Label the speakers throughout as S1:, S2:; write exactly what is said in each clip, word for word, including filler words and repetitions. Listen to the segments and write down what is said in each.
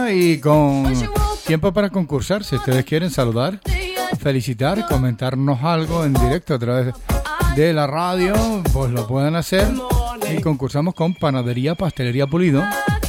S1: Y con tiempo para concursar, si ustedes quieren saludar, felicitar, comentarnos algo en directo a través de la radio, pues lo pueden hacer. Y concursamos con Panadería Pastelería Pulido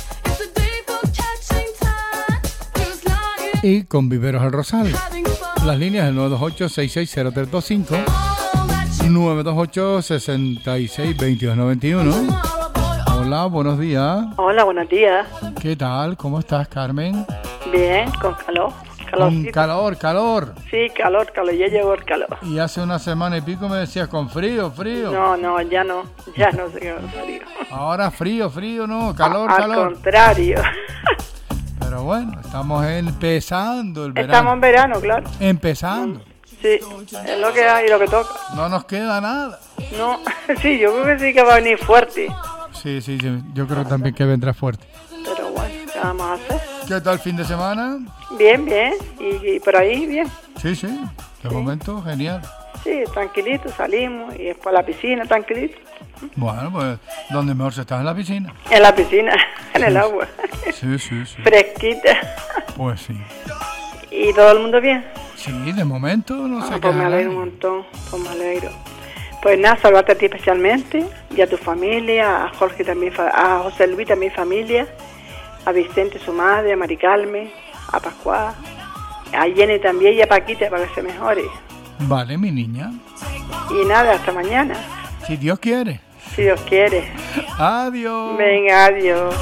S1: y con Viveros El Rosal. Las líneas del nueve dos ocho, seis seis cero tres dos cinco, nueve dos ocho, seis seis dos dos nueve uno. Hola, buenos días.
S2: Hola, buenos días.
S1: ¿Qué tal? ¿Cómo estás, Carmen?
S2: Bien, con calor.
S1: Con calor, calor.
S2: Sí, calor, calor, ya llegó el calor.
S1: Y hace una semana y pico me decías con frío, frío.
S2: No, no, ya no, ya no sé con frío.
S1: Ahora frío, frío, no, calor,
S2: A,
S1: calor.
S2: Al contrario.
S1: Pero bueno, estamos empezando el verano.
S2: Estamos en verano, claro.
S1: Empezando.
S2: Sí, es lo que hay y lo que toca.
S1: No nos queda nada.
S2: No, sí, yo creo que sí que va a venir fuerte.
S1: Sí, sí, sí, yo creo también que vendrá fuerte.
S2: Pero bueno, ¿qué vamos a hacer?
S1: ¿Qué tal el fin de semana?
S2: Bien, bien, y, y por ahí bien.
S1: Sí, sí, de sí. momento genial.
S2: Sí, tranquilito, salimos y después a la piscina, tranquilito.
S1: Bueno, pues, ¿dónde mejor se está? En la piscina.
S2: En la piscina, en
S1: sí,
S2: el agua.
S1: Sí, sí, sí.
S2: Fresquita.
S1: Pues sí.
S2: ¿Y todo el mundo bien?
S1: Sí, de momento no sé
S2: ah,
S1: qué.
S2: Pues me alegro un montón, pues me alegro. Pues nada, saludarte a ti especialmente, y a tu familia, a Jorge también, a José Luis también familia, a Vicente su madre, a Mari Carmen, a Pascual, a Jenny también y a Paquita para que se mejore.
S1: Vale, mi niña.
S2: Y nada, hasta mañana.
S1: Si Dios quiere.
S2: Si Dios quiere.
S1: Adiós.
S2: Venga, adiós.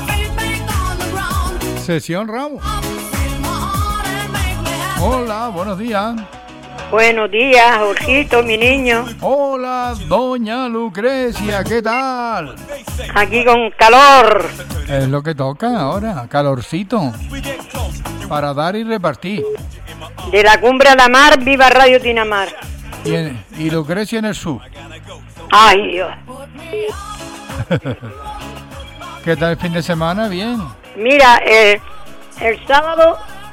S1: Sesión Ramos. Hola, buenos días.
S2: Buenos días, Jorgito, mi niño.
S1: Hola, doña Lucrecia, ¿qué tal?
S2: Aquí con calor.
S1: Es lo que toca ahora, calorcito. Para dar y repartir.
S2: De la cumbre a la mar, viva Radio Tinamar.
S1: Y, en, y Lucrecia en el sur.
S2: Ay, Dios.
S1: ¿Qué tal el fin de semana? Bien.
S2: Mira, eh, el sábado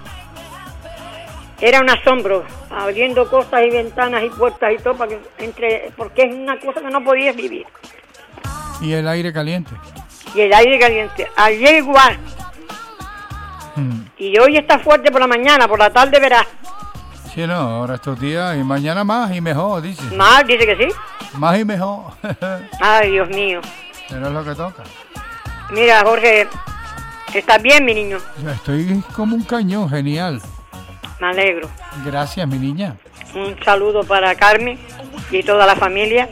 S2: era un asombro, abriendo cosas y ventanas y puertas y todo, para que entre, porque es una cosa que no podías vivir.
S1: ¿Y el aire caliente?
S2: Y el aire caliente. Ayer igual. Hmm. Y hoy está fuerte por la mañana, por la tarde verás.
S1: Sí, no, ahora estos días y mañana más y mejor, dice.
S2: Más, dice que sí.
S1: Más y mejor.
S2: Ay, Dios mío.
S1: Pero es lo que toca.
S2: Mira, Jorge, ¿estás bien, mi niño?
S1: Yo estoy como un cañón, genial.
S2: Me alegro.
S1: Gracias, mi niña.
S2: Un saludo para Carmen y toda la familia.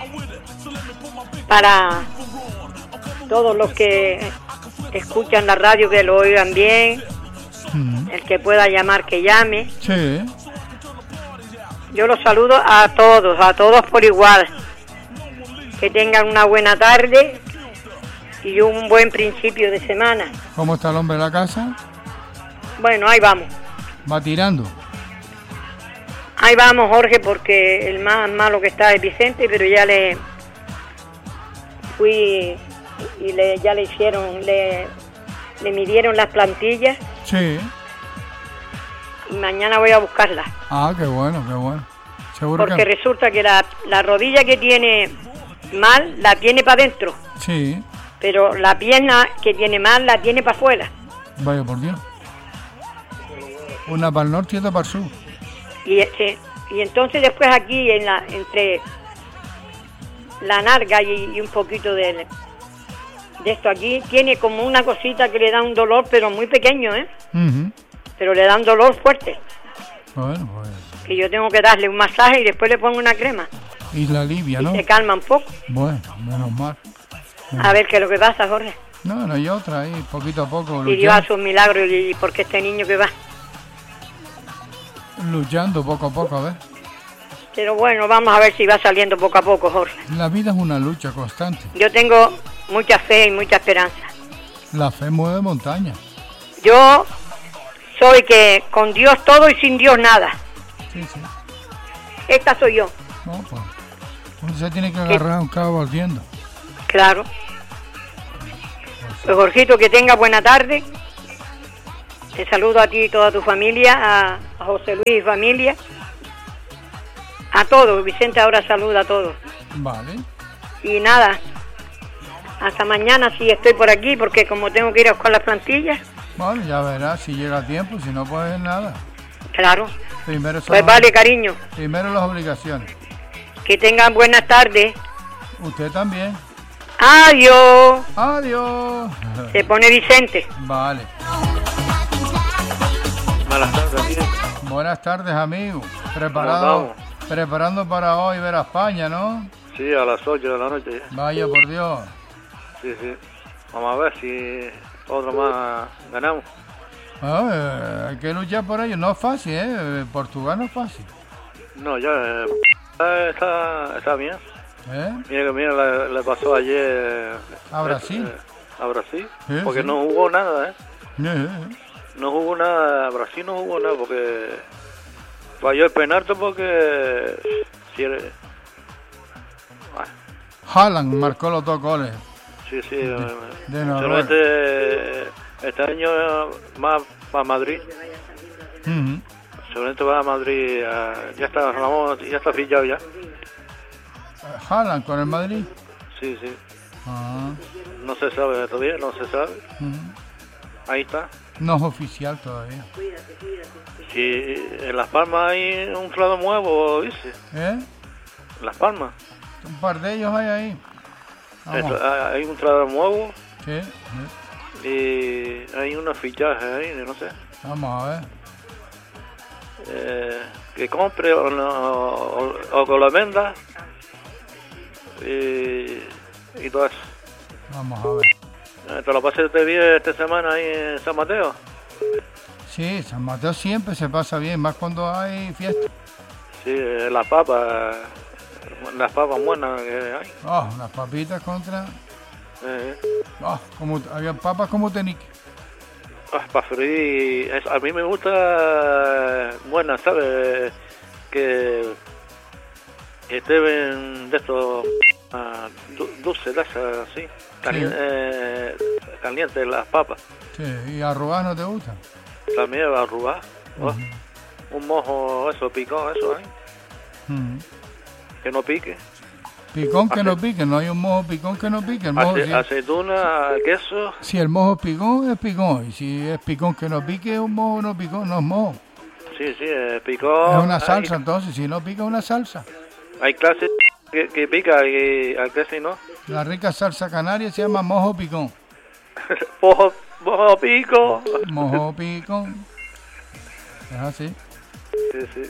S2: Para todos los que escuchan la radio, que lo oigan bien. Mm. El que pueda llamar, que llame.
S1: Sí.
S2: Yo los saludo a todos, a todos por igual. Que tengan una buena tarde y un buen principio de semana.
S1: ¿Cómo está el hombre de la casa?
S2: Bueno, ahí vamos.
S1: Va tirando.
S2: Ahí vamos, Jorge, porque el más malo que está es Vicente, pero ya le fui y le, ya le hicieron, le, le midieron las plantillas.
S1: Sí.
S2: Y mañana voy a buscarlas.
S1: Ah, qué bueno, qué bueno. Seguro
S2: porque
S1: que...
S2: resulta que la, la rodilla que tiene mal, la tiene para adentro.
S1: Sí.
S2: Pero la pierna que tiene mal, la tiene para afuera.
S1: Vaya por Dios. Una para el norte y otra para el sur.
S2: Y, este, y entonces después aquí, en la entre la narga y, y un poquito de, de esto aquí, tiene como una cosita que le da un dolor, pero muy pequeño, ¿eh? Uh-huh. Pero le da un dolor fuerte.
S1: Bueno, pues...
S2: Que yo tengo que darle un masaje y después le pongo una crema.
S1: Y la alivia, ¿no?
S2: Y se calma un poco.
S1: Bueno, menos mal. Bueno.
S2: A ver qué es lo que pasa, Jorge.
S1: No, no hay otra ahí, poquito a poco.
S2: Y Dios hace un milagro, y, y porque este niño que va...
S1: Luchando poco a poco, a ver.
S2: Pero bueno, vamos a ver si va saliendo poco a poco, Jorge.
S1: La vida es una lucha constante.
S2: Yo tengo mucha fe y mucha esperanza.
S1: La fe mueve montañas.
S2: Yo soy que con Dios todo y sin Dios nada.
S1: Sí, sí.
S2: Esta soy yo.
S1: No, pues. Uno se tiene que agarrar un cabo ardiendo.
S2: Claro. Pues Jorgito, que tenga buena tarde. Te saludo a ti y toda tu familia, a, a José Luis y familia, a todos. Vicente ahora saluda a todos.
S1: Vale.
S2: Y nada, hasta mañana si estoy por aquí, porque como tengo que ir a buscar las plantillas.
S1: Bueno, ya verás si llega a tiempo, si no puedes nada.
S3: Claro.
S1: Primero son
S3: Pues vale, cariño.
S1: Primero las obligaciones.
S3: Que tengan buenas tardes.
S1: Usted también.
S3: Adiós.
S1: Adiós.
S3: Se pone Vicente.
S1: Vale.
S4: Buenas tardes, amigo.
S1: Buenas tardes, amigo. Preparado, preparando para hoy ver a España, ¿no?
S4: Sí, a las ocho de la noche.
S1: Vaya por Dios.
S4: Sí, sí. Vamos a ver si otro más ganamos.
S1: Ah, eh, hay que luchar por ello. No es fácil, ¿eh? Portugal no es fácil.
S4: No, ya eh, está, está bien.
S1: ¿Eh?
S4: Mira que mira, le, le pasó ayer
S1: a Brasil.
S4: Eh, a Brasil,
S1: sí,
S4: porque
S1: sí.
S4: no jugó nada, ¿eh?
S1: Sí, sí.
S4: No jugó nada, Brasil no jugó nada porque falló el penalti porque si era... ah.
S1: Haaland marcó los dos goles.
S4: Sí, sí.
S1: De,
S4: eh,
S1: de Noruega.
S4: Este, este año más para Madrid.
S1: Uh-huh.
S4: Seguramente va a Madrid, uh, ya está, vamos, ya está fichado ya.
S1: Haaland con el Madrid.
S4: Sí, sí.
S1: Ah.
S4: No se sabe todavía, no se sabe.
S1: Uh-huh.
S4: Ahí está.
S1: No es oficial todavía.
S4: Sí, en Las Palmas hay un claro nuevo, dice.
S1: ¿Eh?
S4: En Las Palmas.
S1: Un par de ellos hay ahí.
S4: Esto, hay un claro nuevo.
S1: Sí.
S4: Sí. Y hay unos fichajes ahí, no sé.
S1: Vamos a ver.
S4: Eh, que compre o, no, o, o que lo venda y, y todo eso.
S1: Vamos a ver.
S4: Eh, ¿Te lo pasaste bien esta semana ahí en San Mateo?
S1: Sí, San Mateo siempre se pasa bien, más cuando hay fiesta.
S4: Sí, las papas, las papas buenas que hay.
S1: Oh, las papitas contra...
S4: Eh,
S1: Oh, como, había papas como tenique.
S4: ah, para freír, es- a mí me gusta buenas, ¿sabes? Que, que estén de estos ah, du- dulces, de esas, así, calien-
S1: Sí.
S4: eh, calientes las papas.
S1: Sí, ¿y arrugas no te gusta?
S4: También va a arrugar, ¿no?
S1: Ujú.
S4: Un mojo, eso, picón, eso, ¿eh?
S1: Mm.
S4: Que no pique.
S1: Picón que
S4: Ace-
S1: no pique, no hay un mojo picón que no pique. El mojo,
S4: Ace-
S1: si,
S4: aceituna, queso,
S1: si el mojo es picón, es picón. Y si es picón que no pique, es un mojo no picón, no es mojo.
S4: sí, sí, eh, picón.
S1: Es una
S4: hay-
S1: salsa, entonces, si no pica, es una salsa.
S4: Hay clases que, que pica y al que sí no.
S1: La rica salsa canaria se llama mojo picón.
S4: Mojo, mojo pico.
S1: Mojo picón. Es así.
S4: Sí, sí.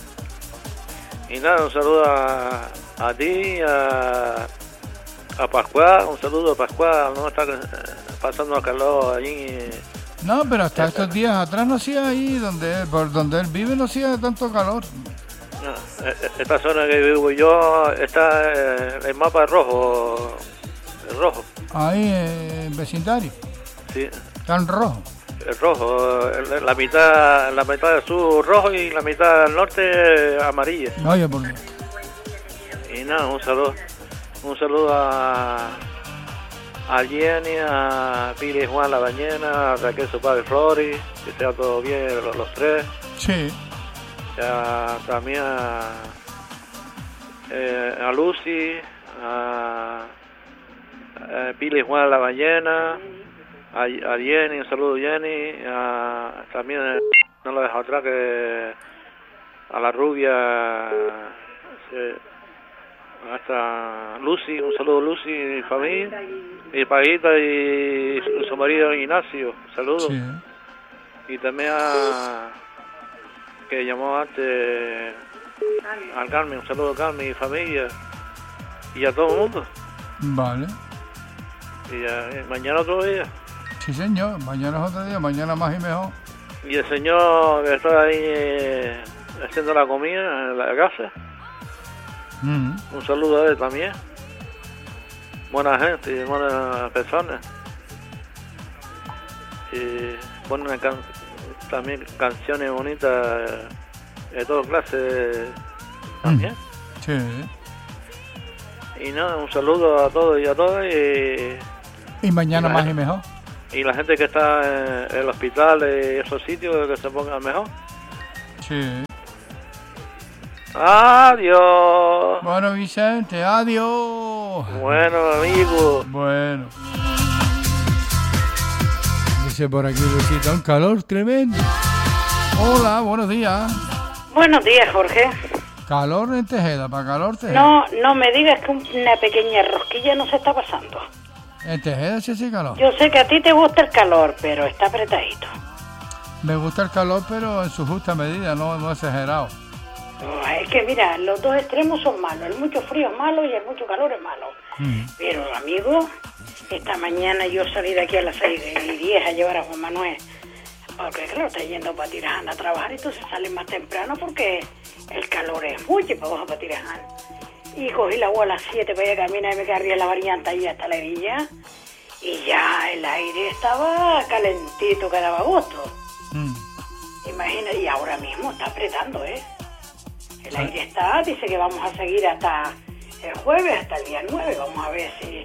S4: Y nada, un saludo a, a ti, a, a Pascual, un saludo a Pascual, no está eh, pasando el calor allí.
S1: No, pero hasta estos días atrás no hacía ahí, donde él, por donde él vive no hacía tanto calor.
S4: No, eh, eh, esta zona que vivo yo está eh, el mapa es rojo, es rojo,
S1: Ahí eh, en vecindario,
S4: sí,
S1: tan rojo.
S4: es rojo, eh, la mitad, la mitad del sur rojo y la mitad del norte amarilla.
S1: Oye, por Dios.
S4: Y nada, un saludo, un saludo a, a Jenny, a Pili y Juan La Bañena, a Raquel su padre Flori, que sea todo bien los, los tres.
S1: Sí.
S4: A, también a, eh, a Lucy, a, a Pili y Juan La Ballena, a, a Jenny, un saludo Jenny, a, también eh, no lo dejo atrás que a la rubia, eh, hasta Lucy, un saludo Lucy y familia, y Paguita y su, su marido Ignacio, saludos.
S1: Sí.
S4: Y también a que llamó antes al Carmen, un saludo a Carmen y familia y a todo el mundo.
S1: Vale.
S4: Y a- mañana otro día.
S1: Sí, señor. Mañana es otro día, mañana más y mejor.
S4: Y el señor que está ahí eh, haciendo la comida en la casa,
S1: Mm.
S4: un saludo a él también. Buena gente y buenas personas. Y ponen can- también canciones bonitas de todas clases también.
S1: Sí.
S4: Y nada, un saludo a todos y a todas y,
S1: Y mañana
S4: Y
S1: más
S4: mañana-
S1: y mejor.
S4: y la gente que está en el hospital y esos sitios que se pongan mejor.
S1: Sí.
S4: Adiós.
S1: Bueno, Vicente, adiós.
S4: Bueno, amigo.
S1: Bueno. Dice por aquí Luisita, un calor tremendo. Hola, buenos días.
S5: Buenos días, Jorge.
S1: Calor en Tejeda, para calor Tejeda.
S5: No, no me digas que una pequeña rosquilla no se está pasando.
S1: En Tejeda sí hace calor.
S5: Yo sé que a ti te gusta el calor, pero está apretadito.
S1: Me gusta el calor, pero en su justa medida, no, no exagerado.
S5: No, es que mira, los dos extremos son malos. El mucho frío es malo y el mucho calor es malo. Mm. Pero, amigo, esta mañana yo salí de aquí a las seis y diez a llevar a Juan Manuel. Porque, claro, está yendo para Tirajana a trabajar, entonces sale más temprano porque el calor es mucho para abajo para Tirajana. Y cogí la agua a las siete para ir a caminar y me quedé arriba en la variante ahí hasta la orilla. Y ya el aire estaba calentito, que daba gusto. Mm. Imagina, y ahora mismo está apretando, ¿eh? El ¿Sí? aire está, dice que vamos a seguir hasta el jueves, hasta el día nueve. Vamos a ver si...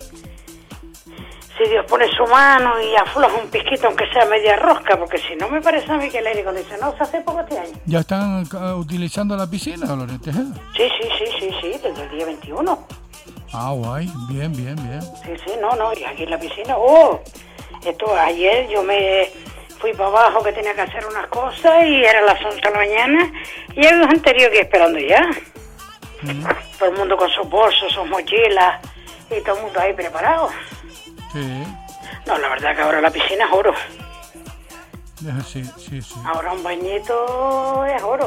S5: Si Dios pone su mano y afloja un pisquito, aunque sea media rosca, porque si no me parece a mí que el aire acondicionado se hace poco este año.
S1: ¿Ya están uh, utilizando la piscina, Dolores Tejeda?
S5: Sí, sí, sí, sí, sí, desde el día veintiuno.
S1: Ah, guay, bien, bien, bien.
S5: Sí, sí, no, no, y aquí en la piscina, oh, esto ayer yo me fui para abajo que tenía que hacer unas cosas y era las once de la mañana y había gente aquí esperando ya. Mm. Todo el mundo con sus bolsos, sus mochilas y todo el mundo ahí preparado.
S1: Sí.
S5: No, la verdad que ahora la piscina es oro.
S1: Sí, sí, sí.
S5: Ahora un bañito es oro.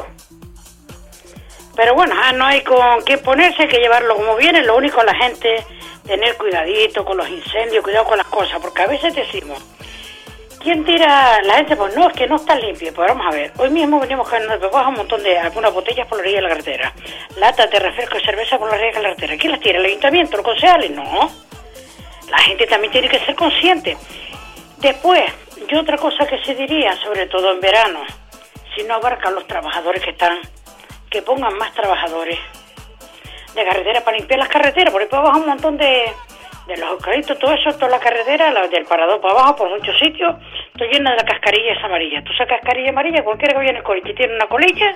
S5: Pero bueno, ah, no hay con qué ponerse, hay que llevarlo como viene. Lo único, la gente, tener cuidadito con los incendios, cuidado con las cosas, porque a veces decimos, ¿quién tira? La gente, pues no, es que no está limpio. Pues vamos a ver, hoy mismo venimos caminando por un montón de algunas botellas por la orilla de la carretera, latas de refresco y cerveza por la orilla de la carretera. ¿Quién las tira? ¿El ayuntamiento? ¿Los concejales? No. La gente también tiene que ser consciente. Después, yo otra cosa que se diría, sobre todo en verano, si no abarcan los trabajadores que están, que pongan más trabajadores de carretera para limpiar las carreteras. Por ahí para abajo un montón de, de los eucaliptos, todo eso, toda la carretera, la del parador para abajo, por muchos sitios, está llena de la cascarilla esa amarilla. Tú sacas cascarilla amarilla, cualquiera que vaya en el coche tiene una colilla,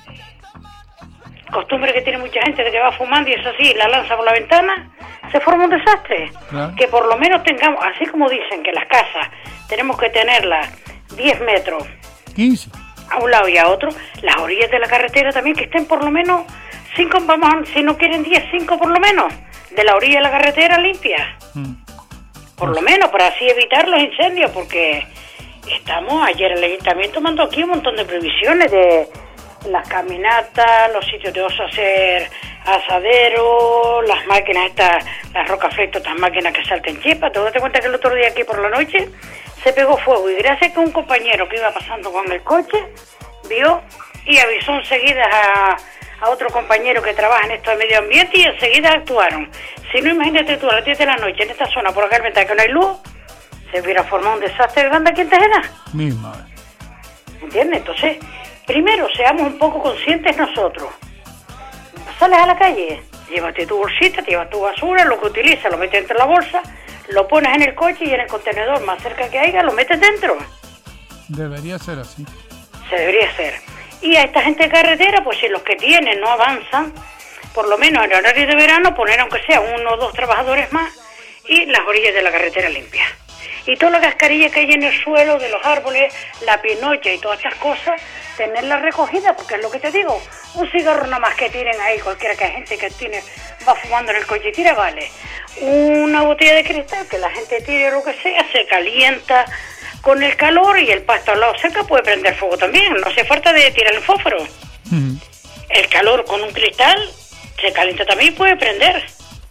S5: costumbre que tiene mucha gente de que va fumando y es así, la lanza por la ventana, se forma un desastre. Claro. Que por lo menos tengamos, así como dicen que las casas tenemos que tenerlas diez metros,
S1: quince
S5: a un lado y a otro, las orillas de la carretera también que estén por lo menos cinco, vamos, si no quieren diez, cinco por lo menos, de la orilla de la carretera limpias. Mm. Por pues. lo menos, para así evitar los incendios, porque estamos, ayer el ayuntamiento mandó aquí un montón de previsiones de las caminatas, los sitios de oso hacer asadero, las máquinas estas, las rocaflectos, estas máquinas que salten chispas. Te das cuenta que el otro día aquí por la noche se pegó fuego y gracias a que un compañero que iba pasando con el coche vio y avisó enseguida a, a otro compañero que trabaja en esto de medio ambiente y enseguida actuaron. Si no, imagínate tú a las diez de la noche en esta zona por acá en Venta que no hay luz, se hubiera formado un desastre grande aquí en Tejeda.
S1: Misma.
S5: ¿Entiendes? Entonces, primero, seamos un poco conscientes nosotros. Sales a la calle, llévate tu bolsita, te llevas tu basura, lo que utilizas lo metes dentro de la bolsa, lo pones en el coche y en el contenedor más cerca que haya lo metes dentro.
S1: Debería ser así.
S5: Se debería hacer. Y a esta gente de carretera, pues si los que tienen no avanzan, por lo menos en horario de verano, poner aunque sea uno o dos trabajadores más y las orillas de la carretera limpias. Y toda la cascarilla que hay en el suelo de los árboles, la pinocha y todas estas cosas, tenerla recogida, porque es lo que te digo, un cigarro nada más que tiren ahí, cualquiera que hay gente que tiene, va fumando en el coche y tira, vale. Una botella de cristal que la gente tire o lo que sea, se calienta con el calor y el pasto al lado cerca puede prender fuego también, no hace falta de tirar el fósforo. Uh-huh. El calor con un cristal se calienta también y puede prender.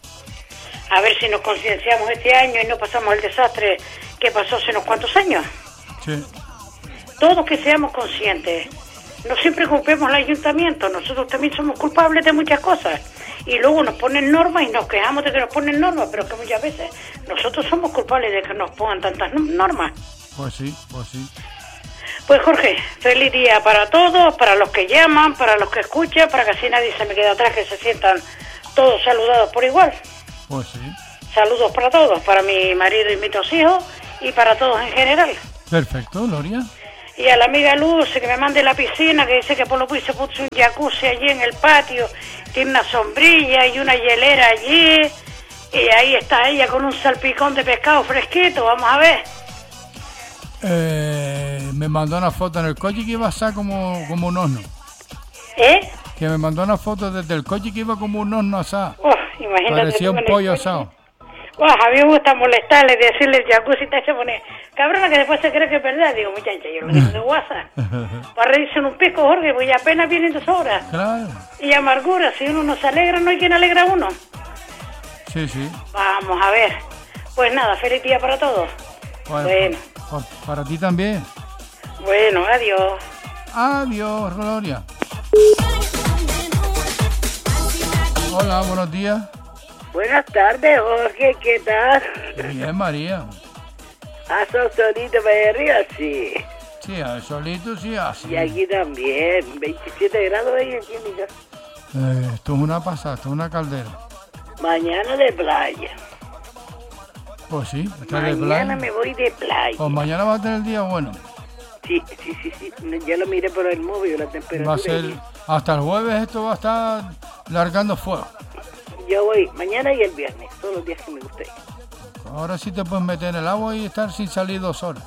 S5: A ver si nos concienciamos este año y no pasamos el desastre que pasó hace unos cuantos años.
S1: Sí.
S5: Todos que seamos conscientes. No siempre culpemos al ayuntamiento, nosotros también somos culpables de muchas cosas. Y luego nos ponen normas y nos quejamos de que nos ponen normas, pero que muchas veces nosotros somos culpables de que nos pongan tantas normas.
S1: Pues sí, pues sí.
S5: Pues Jorge, feliz día para todos, para los que llaman, para los que escuchan, para que así nadie se me quede atrás, que se sientan todos saludados por igual.
S1: Pues sí.
S5: Saludos para todos, para mi marido y mis dos hijos y para todos en general.
S1: Perfecto, Gloria.
S5: Y a la amiga Luz, que me mande la piscina, que dice que por lo que se puso un jacuzzi allí en el patio, tiene una sombrilla y una hielera allí, y ahí está ella con un salpicón de pescado fresquito, vamos a ver.
S1: Eh, me mandó una foto en el coche que iba a estar como, como un horno.
S5: ¿Eh?
S1: Que me mandó una foto desde el coche que iba como un horno asado.
S5: Oh, imagínate.
S1: Parecía un pollo asado.
S5: Oh, a mí me gusta molestarle, decirle el jacuzzi y se pone cabrona que después se cree que es verdad. Digo, muchacha, yo lo digo de WhatsApp. Para reírse en un pico, Jorge, pues ya apenas vienen dos horas.
S1: Claro.
S5: Y amargura, si uno no se alegra, no hay quien alegra a uno.
S1: Sí, sí.
S5: Vamos a ver. Pues nada, feliz día para todos.
S1: Bueno,
S5: Bueno.
S1: Para, para ti también.
S5: Bueno, adiós.
S1: Adiós, Gloria. Hola, buenos días.
S6: Buenas tardes, Jorge, ¿qué tal?
S1: Bien, María.
S6: ¿Hace solito para allá arriba? Sí.
S1: Sí, al solito sí hace.
S6: Y aquí también, veintisiete grados ahí aquí en mi casa.
S1: Eh, esto es una pasada, esto es una caldera.
S6: Mañana de playa.
S1: Pues sí, está de
S6: Mañana
S1: playa.
S6: me voy de playa.
S1: Pues mañana va a tener el día bueno.
S6: Sí, sí, sí, sí. Ya lo miré por el móvil, la temperatura.
S1: Va a ser,
S6: aquí.
S1: hasta el jueves esto va a estar largando fuego.
S6: Yo voy mañana y el viernes, son los días que me gustan.
S1: Ahora sí te puedes meter en el agua y estar sin salir dos horas.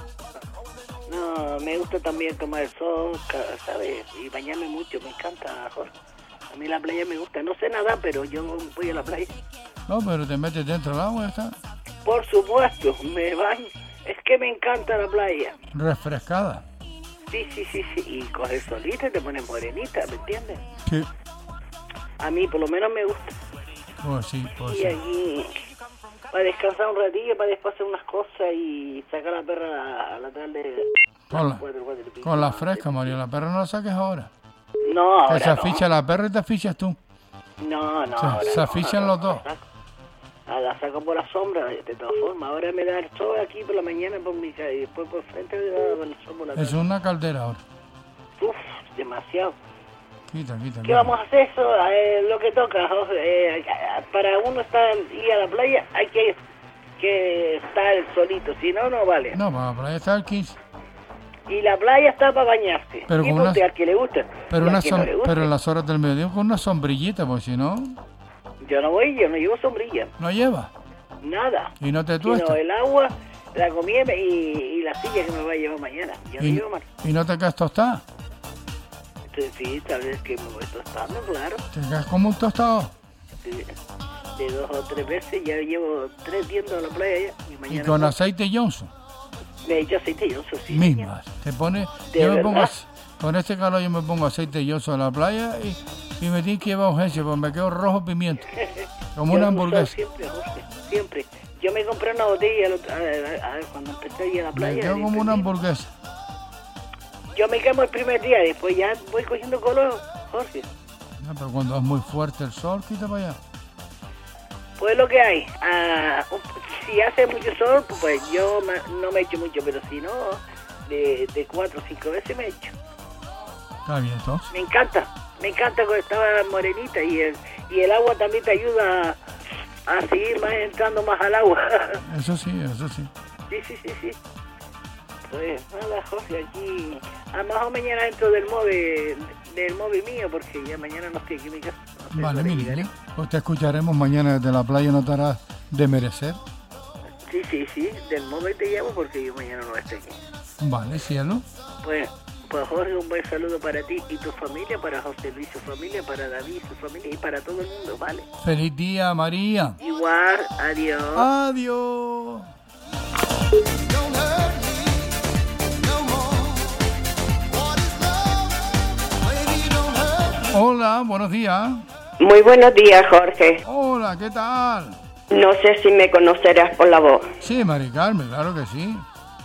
S6: No, me gusta también tomar el sol, ¿sabes? Y bañarme mucho, me encanta, Jorge. A mí la playa me gusta. No sé nadar, pero yo voy a la playa.
S1: No, pero te metes dentro del agua y está
S6: Por supuesto, me baño. Es que me encanta la playa.
S1: refrescada.
S6: Sí, sí, sí, sí. Y coges solita y te pones morenita, ¿me entiendes?
S1: Sí.
S6: A mí por lo menos me gusta.
S1: Pues sí, pues
S6: Y
S1: sí.
S6: aquí, para descansar un ratillo, para después hacer unas cosas y sacar a la perra a la tarde.
S1: Con la,
S6: cuatro, cuatro y pico.
S1: con la fresca, María. La perra no la saques ahora.
S6: No, ahora
S1: Que se
S6: no.
S1: aficha la perra y te afichas tú.
S6: No, no,
S1: Se-
S6: ahora
S1: se
S6: no,
S1: afichan
S6: ahora
S1: los
S6: no,
S1: dos.
S6: La saco. Ah, la saco por la sombra, de todas formas. Ahora me da el sol aquí por la mañana por mi casa y después por frente me da el sol por la tarde.
S1: Es una caldera ahora.
S6: Uf, demasiado.
S1: Quita, quita.
S6: ¿Qué
S1: quita.
S6: vamos a hacer? Eso eh, lo que toca, Jorge. Eh, para uno estar ir a la playa hay que, que estar solito, si no, no vale.
S1: No, para la playa está el quince.
S6: Y la playa está para bañarse.
S1: Pero
S6: y
S1: con
S6: no
S1: una-
S6: sé, al que le gusta.
S1: Pero,
S6: y al
S1: una
S6: que
S1: som-
S6: no le guste.
S1: pero en las horas del mediodía con una sombrillita, porque si no,
S6: Yo no voy, yo no llevo sombrilla.
S1: no lleva.
S6: Nada.
S1: Y no te
S6: Sino
S1: tuestas.
S6: el agua, la comida y, y la silla que me va a llevar mañana. Yo no
S1: Y,
S6: llevo más.
S1: y no te quedas tostada.
S6: Entonces, sí, tal vez que me voy tostando, claro.
S1: Te quedas como un tostado.
S6: De, de dos o tres veces ya llevo tres yendo a la playa ya. Y
S1: Y
S6: mañana
S1: con
S6: no.
S1: aceite Johnson.
S6: Me he hecho aceite y eso sí.
S1: Mismas. Te pone,
S6: ¿De
S1: yo me
S6: verdad?
S1: pongo, ace- con este calor yo me pongo aceite Johnson en la playa y, y me tiene que llevar urgencia porque me quedo rojo pimiento. Como
S6: Yo
S1: una
S6: lo uso
S1: hamburguesa.
S6: Siempre, Jorge, siempre. Yo me compré una botella el otro- a- a- a- cuando empecé a ir a la
S1: Me
S6: playa.
S1: quedo
S6: y
S1: como una
S6: prendí.
S1: hamburguesa.
S6: Yo me quemo el primer día, después ya voy cogiendo color, Jorge.
S1: No, pero cuando es muy fuerte el sol, quita para allá.
S6: Pues lo que hay. Ah, un- si hace mucho sol, pues yo ma- no me echo mucho, pero si no, de, de cuatro o cinco veces me echo.
S1: Está bien, entonces.
S6: Me encanta, me encanta cuando estaba morenita y el, y el agua también te ayuda a, a seguir más entrando más al agua.
S1: Eso sí, eso sí.
S6: Sí, sí, sí, sí. Pues nada, Jorge, aquí. A más o mañana dentro del móvil, del móvil mío, porque ya mañana no estoy aquí en mi casa. No sé
S1: Vale,
S6: dónde
S1: mire,
S6: llegaré.
S1: pues te escucharemos mañana desde la playa, no te harás de merecer.
S6: Sí, sí, sí, del móvil te llamo porque yo mañana no estoy aquí.
S1: Vale, cielo.
S6: Pues, pues Jorge, un buen saludo para ti y tu familia, para José Luis, su familia, para David, su familia y para todo el mundo, ¿vale?
S1: Feliz día, María.
S6: Igual, adiós.
S1: Adiós. Hola, buenos días.
S3: Muy buenos días, Jorge.
S1: Hola, ¿qué tal?
S3: No sé si me conocerás por la voz.
S1: Sí, Mari Carmen, claro que sí.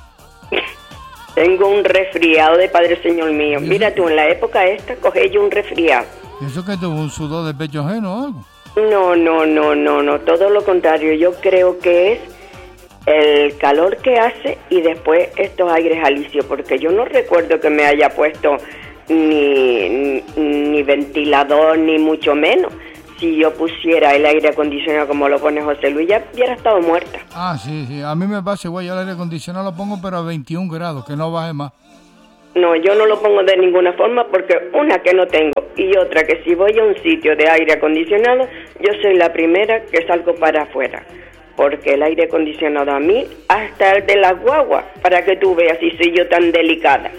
S3: Tengo un resfriado de Padre Señor mío.
S1: ¿Y eso?
S3: Mira tú, en la época esta cogí yo un resfriado.
S1: ¿Y eso que tuvo un sudor de pecho ajeno o algo?
S3: No, no, no, no, no, todo lo contrario. Yo creo que es el calor que hace y después estos aires alisios, porque yo no recuerdo que me haya puesto ni, ni, ni ventilador, ni mucho menos. Si yo pusiera el aire acondicionado como lo pone José Luis, ya hubiera estado muerta.
S1: Ah, sí, sí. A mí me pasa igual. Yo el aire acondicionado lo pongo, pero a veintiún grados, que no baje más.
S3: No, yo no lo pongo de ninguna forma porque una que no tengo y otra que si voy a un sitio de aire acondicionado, yo soy la primera que salgo para afuera. porque el aire acondicionado a mí, hasta el de la guagua, para que tú veas si soy yo tan delicada.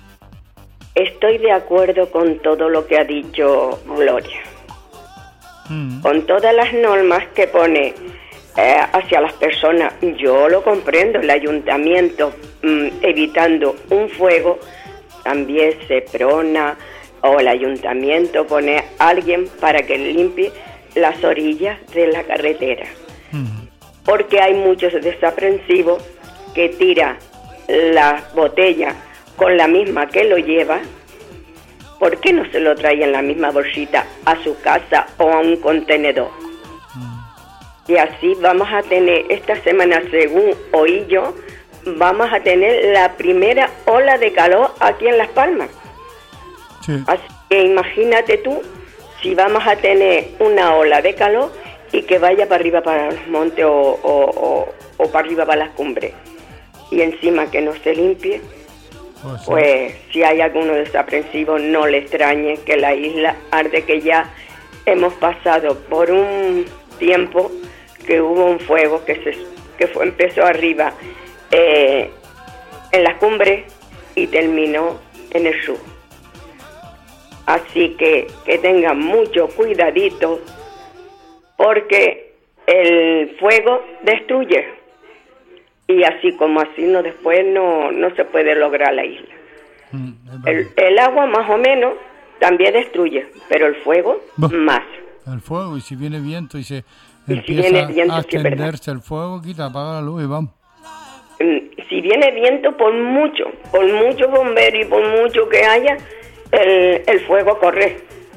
S3: Estoy de acuerdo con todo lo que ha dicho Gloria, mm. con todas las normas que pone eh, hacia las personas. Yo lo comprendo, el ayuntamiento mm, evitando un fuego, también se prona, o el ayuntamiento pone a alguien para que limpie las orillas de la carretera. Mm. Porque hay muchos desaprensivos que tiran las botellas con la misma que lo lleva. ¿Por qué no se lo trae en la misma bolsita a su casa o a un contenedor? Mm. Y así vamos a tener, esta semana, según oí yo, vamos a tener la primera ola de calor aquí en Las Palmas. Sí. Así que imagínate tú, si vamos a tener una ola de calor y que vaya para arriba para los montes o, o, o, o para arriba para las cumbres, y encima que no se limpie, pues, sí. pues si hay alguno desaprensivo, no le extrañe que la isla arde, que ya hemos pasado por un tiempo que hubo un fuego que se que fue, empezó arriba eh, en las cumbres y terminó en el sur. Así que que tengan mucho cuidadito, porque el fuego destruye, y así como así no después no no se puede lograr la isla. Mm, el, el agua más o menos también destruye, pero el fuego bah, más.
S1: El fuego, y si viene viento y se
S3: y
S1: empieza
S3: si viene viento,
S1: a extenderse el fuego, quita, apaga la luz y vamos.
S3: Si viene viento, por mucho, por mucho bombero y por mucho que haya, el, el fuego corre.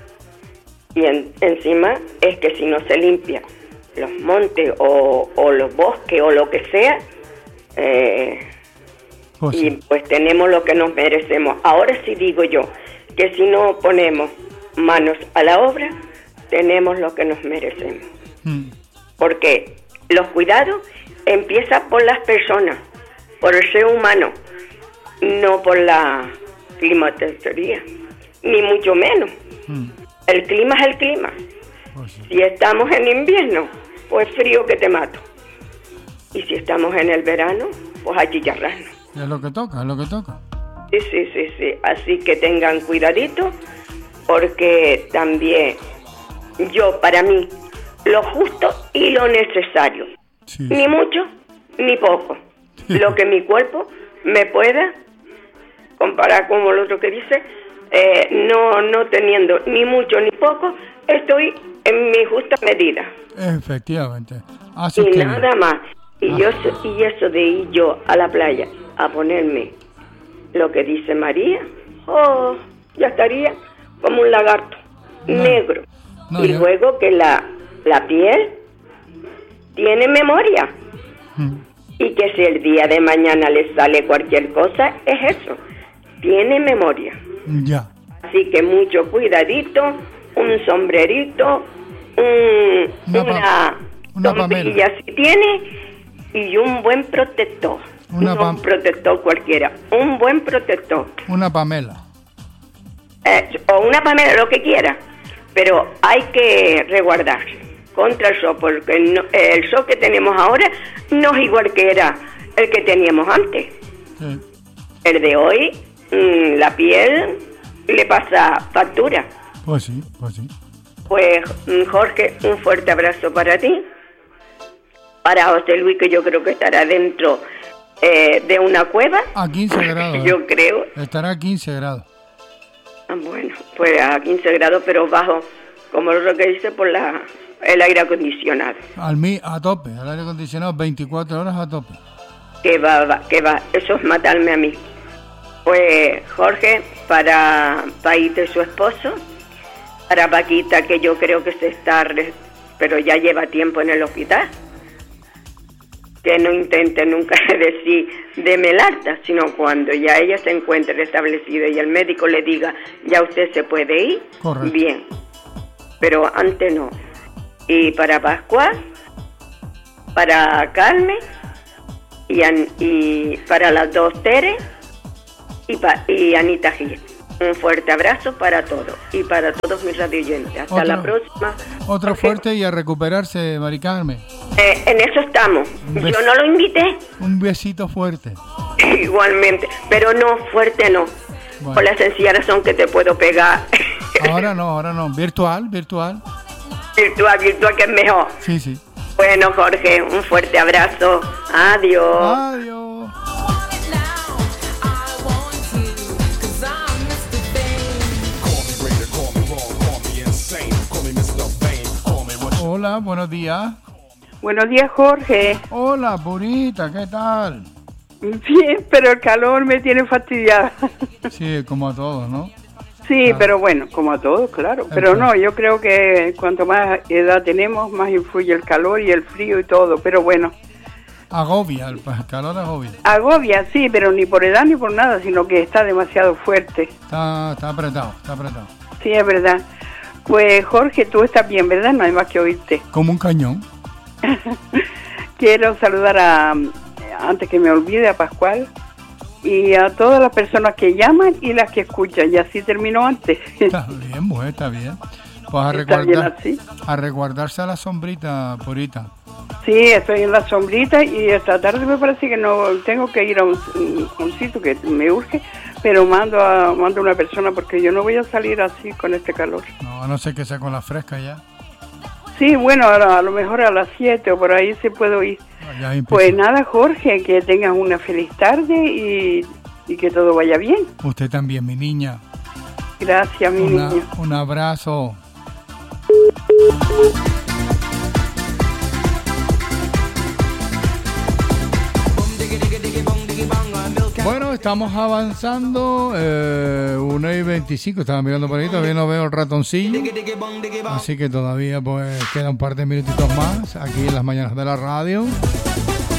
S3: Y en, encima es que si no se limpia los montes o, o los bosques o lo que sea, eh, pues sí. y pues tenemos lo que nos merecemos. Ahora sí digo yo que si no ponemos manos a la obra, tenemos lo que nos merecemos. Mm. Porque los cuidados empiezan por las personas, por el ser humano, no por la climatología, ni mucho menos. Mm. El clima es el clima. Pues sí. Si estamos en invierno, pues frío que te mato. Y si estamos en el verano, pues a chicharrarnos.
S1: Es lo que toca, es lo que toca.
S3: Sí, sí, sí, sí. Así que tengan cuidadito, porque también yo, para mí, lo justo y lo necesario. Sí. Ni mucho, ni poco. Sí. Lo que mi cuerpo me pueda comparar con el otro que dice, eh, no, no teniendo ni mucho ni poco, estoy en mi justa medida.
S1: Efectivamente.
S3: Así y que... nada más. Y, ah. yo, y eso de ir yo a la playa a ponerme lo que dice María, oh, ya estaría como un lagarto, no. negro. No, y ya. Luego que la, la piel tiene memoria. Hmm. Y que si el día de mañana le sale cualquier cosa, es eso, tiene memoria.
S1: Ya.
S3: Así que mucho cuidadito, un sombrerito, un, una,
S1: una, una
S3: sombrilla si tiene, y un buen protector. Una no un protector cualquiera, un buen protector.
S1: Una Pamela.
S3: Eh, o una Pamela, lo que quiera. Pero hay que resguardarse contra el sol, porque no, el sol que tenemos ahora no es igual que era el que teníamos antes. Sí. El de hoy, mmm, la piel le pasa factura.
S1: Pues sí, pues sí.
S3: Pues, Jorge, un fuerte abrazo para ti. Para José Luis, que yo creo que estará dentro eh, de una cueva.
S1: A quince grados.
S3: Yo
S1: eh.
S3: creo.
S1: Estará a quince grados.
S3: Bueno, pues a quince grados, pero bajo, como lo que dice, por la el aire acondicionado.
S1: Al mi, a tope, el aire acondicionado veinticuatro horas a tope.
S3: Que va, va, que va, eso es matarme a mí. Pues Jorge, para País de su esposo, para Paquita, que yo creo que se está, pero ya lleva tiempo en el hospital, que no intente nunca decir deme el alta, sino cuando ya ella se encuentre restablecida y el médico le diga ya usted se puede ir. Correcto. Bien, pero antes no. Y para Pascual, para Carmen y, An, y para las dos Tere y, pa, y Anita Gil. Un fuerte abrazo para todos y para todos mis radioyentes. Hasta
S1: Otro,
S3: la próxima.
S1: Otro
S3: Jorge.
S1: fuerte y a recuperarse, Mari Carmen.
S3: Eh, en eso estamos.
S1: Un bes-
S3: Yo no lo invité.
S1: Un besito fuerte.
S3: Igualmente, pero no, fuerte no.
S1: Bueno.
S3: Por la sencilla razón que te puedo pegar.
S1: Ahora no, ahora no. Virtual, virtual.
S3: Virtual, virtual que es mejor.
S1: Sí, sí.
S3: Bueno, Jorge, un fuerte abrazo. Adiós.
S1: Adiós. Hola, buenos días.
S2: Buenos días, Jorge.
S1: Hola, Purita, ¿qué tal?
S2: Bien, pero el calor me tiene fastidiada.
S1: Sí, como a todos, ¿no?
S2: Sí,
S1: Ah.
S2: pero bueno, como a todos, claro. Pero
S1: Ajá.
S2: no, yo creo que cuanto más edad tenemos, más influye el calor y el frío y todo. Pero bueno,
S1: Agobia, el pa- calor agobia.
S2: agobia, sí, pero ni por edad ni por nada, sino que está demasiado fuerte.
S1: Está, está apretado, está apretado.
S2: Sí, es verdad. Pues Jorge, tú estás bien, ¿verdad? No hay más que oírte.
S1: Como un cañón.
S2: Quiero saludar a, antes que me olvide, a Pascual y a todas las personas que llaman y las que escuchan. Y así termino antes.
S1: Está bien, mujer, está bien. Pues a
S2: Está bien
S1: resguardar,
S2: así.
S1: a resguardarse a la sombrita, Purita.
S2: Sí, estoy en la sombrita y esta tarde me parece que no tengo que ir a un, un sitio que me urge, pero mando a mando a una persona porque yo no voy a salir así con este calor.
S1: No, a no ser que sea con la fresca ya.
S2: Sí, bueno, a, a lo mejor a las siete o por ahí se puedo ir.
S1: Ya empieza.
S2: Pues nada, Jorge, que tengas una feliz tarde y, y que todo vaya bien.
S1: Usted también, mi niña.
S2: Gracias, mi
S1: Una-
S2: niño.
S1: un abrazo. Bueno, estamos avanzando, eh, una y veinticinco, estaba mirando por ahí, todavía no veo el ratoncillo, así que todavía pues queda un par de minutitos más aquí en las mañanas de la radio.